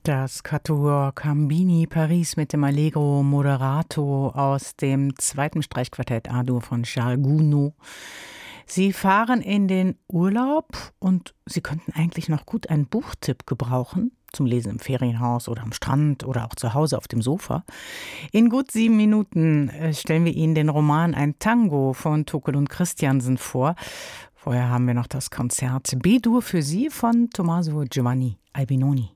Das Quatuor Cambini Paris mit dem Allegro Moderato aus dem zweiten Streichquartett A-Dur von Charles Gounod. Sie fahren in den Urlaub und Sie könnten eigentlich noch gut einen Buchtipp gebrauchen, zum Lesen im Ferienhaus oder am Strand oder auch zu Hause auf dem Sofa. In gut 7 Minuten stellen wir Ihnen den Roman Ein Tango von Tukel und Christiansen vor. Vorher haben wir noch das Konzert B-Dur für Sie von Tommaso Giovanni Albinoni.